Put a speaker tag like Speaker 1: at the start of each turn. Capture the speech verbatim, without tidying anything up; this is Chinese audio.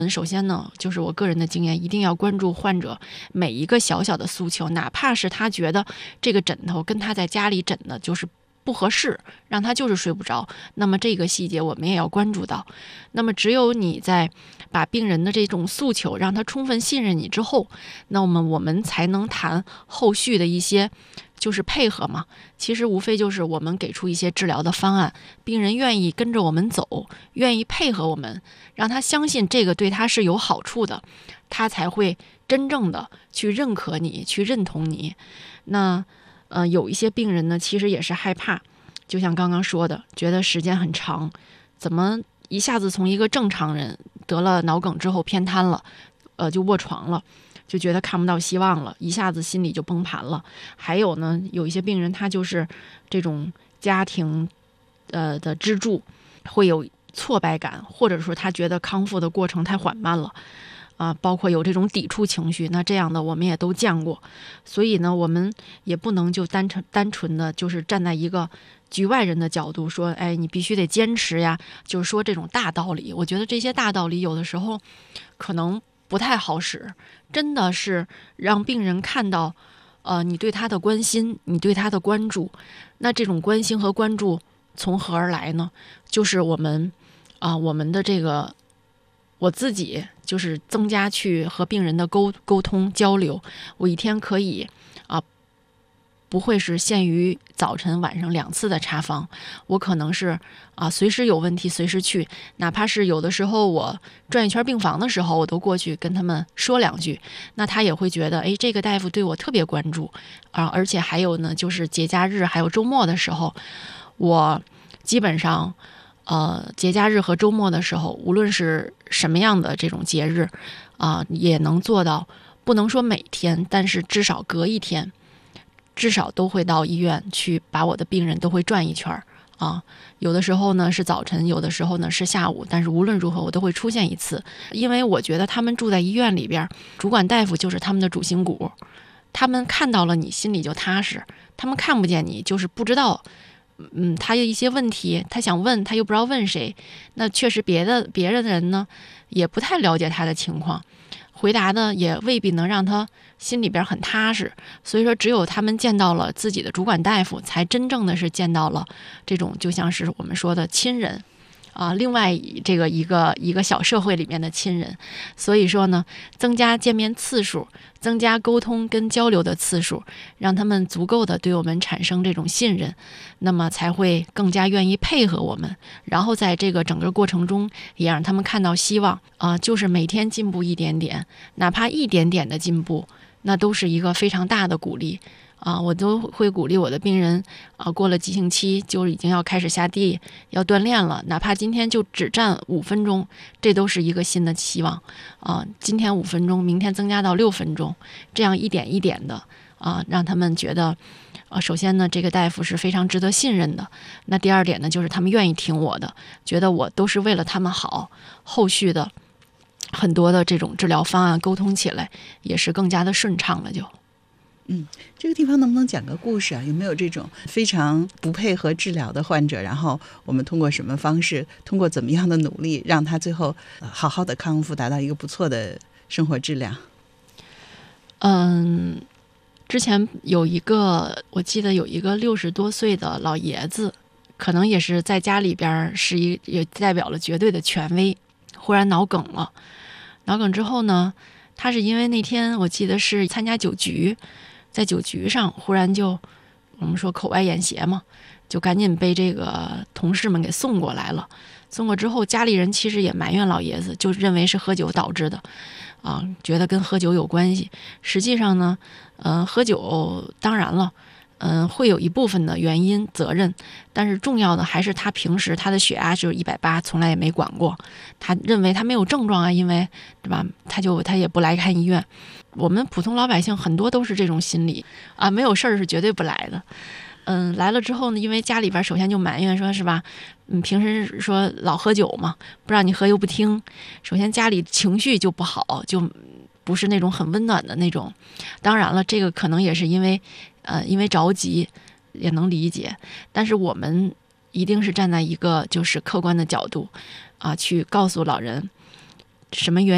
Speaker 1: 嗯，首先呢，就是我个人的经验，一定要关注患者每一个小小的诉求，哪怕是他觉得这个枕头跟他在家里枕的就是不合适，让他就是睡不着，那么这个细节我们也要关注到。那么只有你在把病人的这种诉求让他充分信任你之后，那么我们才能谈后续的一些就是配合嘛。其实无非就是我们给出一些治疗的方案，病人愿意跟着我们走，愿意配合我们，让他相信这个对他是有好处的，他才会真正的去认可你，去认同你。那呃，有一些病人呢，其实也是害怕，就像刚刚说的，觉得时间很长，怎么一下子从一个正常人得了脑梗之后偏瘫了，呃，就卧床了，就觉得看不到希望了，一下子心里就崩盘了。还有呢，有一些病人他就是这种家庭呃的支柱会有挫败感，或者说他觉得康复的过程太缓慢了。啊，包括有这种抵触情绪，那这样的我们也都见过，所以呢，我们也不能就单纯单纯的就是站在一个局外人的角度说，哎，你必须得坚持呀，就是说这种大道理。我觉得这些大道理有的时候可能不太好使，真的是让病人看到，呃，你对他的关心，你对他的关注，那这种关心和关注从何而来呢？就是我们啊、呃，我们的这个。我自己就是增加去和病人的沟沟通交流，我一天可以啊、呃，不会是限于早晨晚上两次的查房，我可能是啊、呃、随时有问题随时去，哪怕是有的时候我转一圈病房的时候，我都过去跟他们说两句，那他也会觉得，哎，这个大夫对我特别关注啊、呃，而且还有呢，就是节假日还有周末的时候，我基本上。呃，节假日和周末的时候，无论是什么样的这种节日，啊、呃，也能做到，不能说每天，但是至少隔一天，至少都会到医院去把我的病人都会转一圈啊。有的时候呢是早晨，有的时候呢是下午，但是无论如何我都会出现一次，因为我觉得他们住在医院里边，主管大夫就是他们的主心骨，他们看到了你心里就踏实，他们看不见你就是不知道。嗯，他有一些问题，他想问，他又不知道问谁。那确实别的别人的人呢，也不太了解他的情况，回答呢也未必能让他心里边很踏实。所以说，只有他们见到了自己的主管大夫，才真正的是见到了这种就像是我们说的亲人。啊，另外这个一个一个小社会里面的亲人，所以说呢，增加见面次数，增加沟通跟交流的次数，让他们足够的对我们产生这种信任，那么才会更加愿意配合我们。然后在这个整个过程中，也让他们看到希望啊、呃，就是每天进步一点点，哪怕一点点的进步，那都是一个非常大的鼓励。啊，我都会鼓励我的病人啊，过了急性期就已经要开始下地要锻炼了，哪怕今天就只站五分钟，这都是一个新的希望啊。今天五分钟，明天增加到六分钟，这样一点一点的啊，让他们觉得啊，首先呢，这个大夫是非常值得信任的。那第二点呢，就是他们愿意听我的，觉得我都是为了他们好，后续的很多的这种治疗方案沟通起来也是更加的顺畅了就。
Speaker 2: 嗯，这个地方能不能讲个故事啊？有没有这种非常不配合治疗的患者，然后我们通过什么方式，通过怎么样的努力，让他最后好好的康复，达到一个不错的生活质量？
Speaker 1: 嗯，之前有一个，我记得有一个六十多岁的老爷子，可能也是在家里边是一也代表了绝对的权威，忽然脑梗了。脑梗之后呢，他是因为那天我记得是参加酒局。在酒局上忽然就我们说口歪眼斜嘛，就赶紧被这个同事们给送过来了。送过之后，家里人其实也埋怨老爷子，就认为是喝酒导致的啊，觉得跟喝酒有关系。实际上呢，呃，喝酒当然了，嗯、呃，会有一部分的原因责任，但是重要的还是他平时他的血压就是一百八，从来也没管过。他认为他没有症状啊，因为对吧，他就他也不来看医院。我们普通老百姓很多都是这种心理啊，没有事儿是绝对不来的。嗯，来了之后呢，因为家里边首先就埋怨说是吧，嗯，平时说老喝酒嘛，不让你喝又不听，首先家里情绪就不好，就不是那种很温暖的那种。当然了，这个可能也是因为呃因为着急，也能理解，但是我们一定是站在一个就是客观的角度啊，去告诉老人什么原因。